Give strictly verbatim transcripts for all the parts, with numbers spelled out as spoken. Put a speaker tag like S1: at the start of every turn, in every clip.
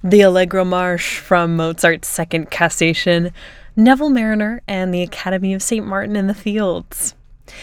S1: the Allegro Marche from Mozart's Second Cassation, Neville Mariner, and the Academy of Saint Martin in the Fields.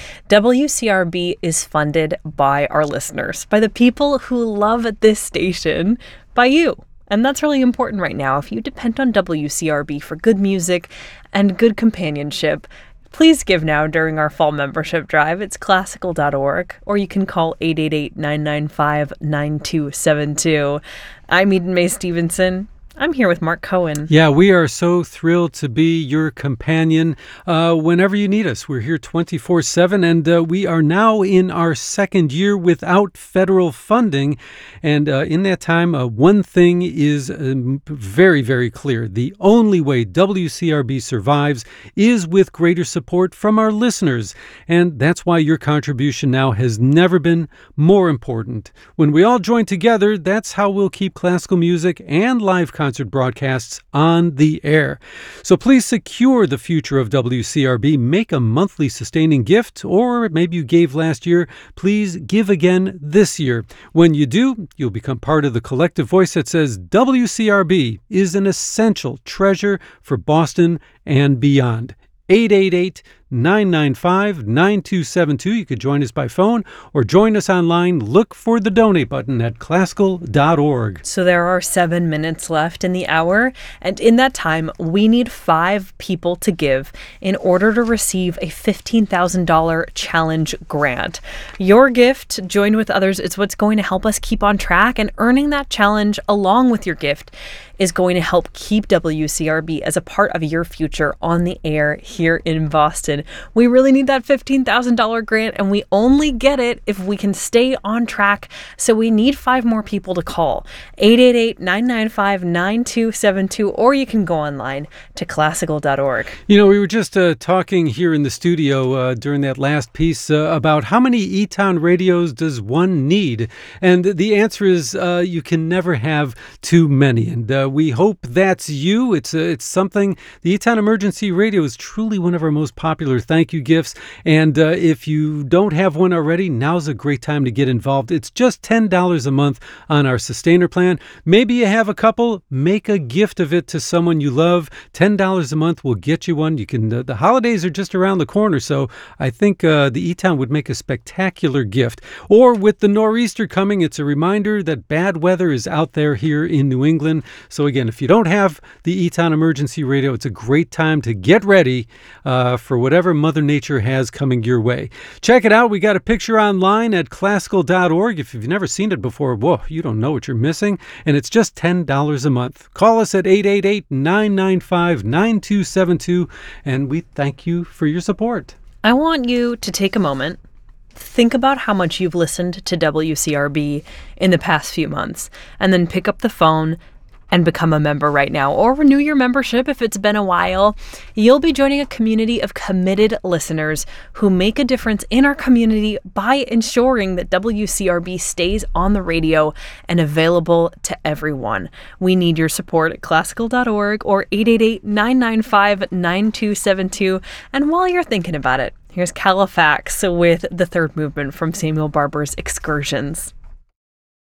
S1: W C R B is funded by our listeners, by the people who love this station, by you. And that's really important right now. If you depend on W C R B for good music and good companionship, please give now during our fall membership drive. It's classical dot org, or you can call eight eight eight, nine nine five, nine two seven two. I'm Eden Mae Stevenson. I'm here with Mark Cohen.
S2: Yeah, we are so thrilled to be your companion uh, whenever you need us. We're here twenty-four seven, and uh, we are now in our second year without federal funding. And uh, in that time, uh, one thing is uh, very, very clear. The only way W C R B survives is with greater support from our listeners. And that's why your contribution now has never been more important. When we all join together, that's how we'll keep classical music and live concert broadcasts on the air. So please secure the future of W C R B. Make a monthly sustaining gift, or maybe you gave last year. Please give again this year. When you do, you'll become part of the collective voice that says W C R B is an essential treasure for Boston and beyond. eight eight eight, nine nine five, nine two seven two. You could join us by phone or join us online. Look for the donate button at classical dot org.
S1: So there are seven minutes left in the hour, and in that time, we need five people to give in order to receive a fifteen thousand dollars challenge grant. Your gift, joined with others, is what's going to help us keep on track, and earning that challenge along with your gift is going to help keep W C R B as a part of your future on the air here in Boston. We really need that fifteen thousand dollars grant, and we only get it if we can stay on track. So we need five more people to call. eight eight eight, nine nine five, nine two seven two, or you can go online to classical dot org.
S2: You know, we were just uh, talking here in the studio uh, during that last piece uh, about how many E-Town radios does one need? And the answer is uh, you can never have too many. And uh, we hope that's you. It's uh, it's something. The E-Town Emergency Radio is truly one of our most popular thank you gifts. And uh, if you don't have one already, now's a great time to get involved. It's just ten dollars a month on our Sustainer plan. Maybe you have a couple. Make a gift of it to someone you love. ten dollars a month will get you one. You can. Uh, the holidays are just around the corner, so I think uh, the E-Town would make a spectacular gift. Or with the nor'easter coming, it's a reminder that bad weather is out there here in New England. So again, if you don't have the E-Town Emergency Radio, it's a great time to get ready uh, for whatever Mother Nature has coming your way. Check it out. We got a picture online at classical dot org. If you've never seen it before, whoa, you don't know what you're missing. And it's just ten dollars a month. Call us at eight eight eight, nine nine five, nine two seven two, and we thank you for your support.
S1: I want you to take a moment, think about how much you've listened to W C R B in the past few months, and then pick up the phone and become a member right now, or renew your membership if it's been a while. You'll be joining a community of committed listeners who make a difference in our community by ensuring that W C R B stays on the radio and available to everyone. We need your support at classical dot org or eight eight eight, nine nine five, nine two seven two. And while you're thinking about it, here's Califax with the third movement from Samuel Barber's Excursions.